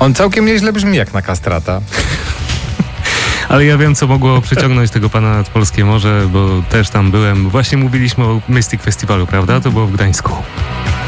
On całkiem nieźle brzmi jak na kastrata. Ale ja wiem, co mogło przyciągnąć tego pana nad polskie morze, bo też tam byłem. Właśnie mówiliśmy o Mystic Festiwalu, prawda? To było w Gdańsku.